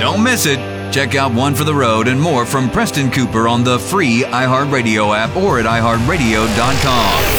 Don't miss it. Check out One for the Road and more from Preston Cooper on the free iHeartRadio app or at iHeartRadio.com.